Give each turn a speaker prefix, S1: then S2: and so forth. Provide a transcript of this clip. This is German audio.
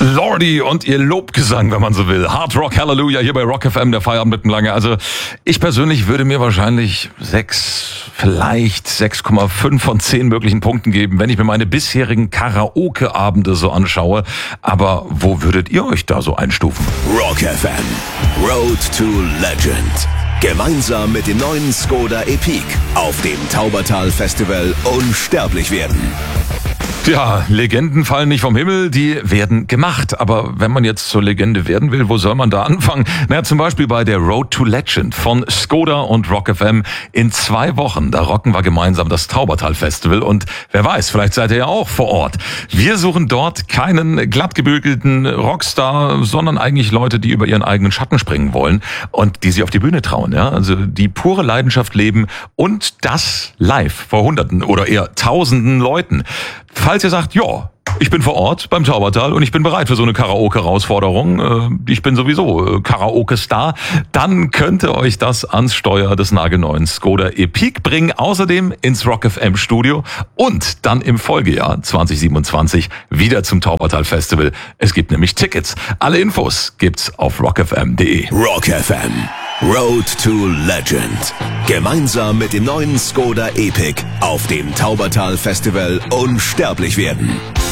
S1: Lordi und ihr Lobgesang, wenn man so will. Hard Rock Hallelujah hier bei Rock FM, der Feierabend mit dem Lange. Also ich persönlich würde mir wahrscheinlich 6, vielleicht 6,5 von 10 möglichen Punkten geben, wenn ich mir meine bisherigen Karaoke-Abende so anschaue. Aber wo würdet ihr euch da so einstufen?
S2: Rock FM, Road to Legend. Gemeinsam mit dem neuen Skoda Epiq auf dem Taubertal Festival unsterblich werden.
S1: Ja, Legenden fallen nicht vom Himmel, die werden gemacht. Aber wenn man jetzt zur Legende werden will, wo soll man da anfangen? Na, zum Beispiel bei der Road to Legend von Skoda und Rock FM. In 2 Wochen, da rocken wir gemeinsam das Taubertal Festival. Und wer weiß, vielleicht seid ihr ja auch vor Ort. Wir suchen dort keinen glattgebügelten Rockstar, sondern eigentlich Leute, die über ihren eigenen Schatten springen wollen und die sich auf die Bühne trauen. Ja, also die pure Leidenschaft leben und das live vor Hunderten oder eher Tausenden Leuten. Falls ihr sagt, ja, ich bin vor Ort beim Taubertal und ich bin bereit für so eine Karaoke-Herausforderung, ich bin sowieso Karaoke-Star, dann könnte euch das ans Steuer des nagelneuen Skoda Epiq bringen, außerdem ins Rock FM Studio und dann im Folgejahr 2027 wieder zum Taubertal Festival. Es gibt nämlich Tickets. Alle Infos gibt's auf rockfm.de.
S2: Rock FM, Road to Legend. Gemeinsam mit dem neuen Skoda Epiq auf dem Taubertal Festival unsterblich werden.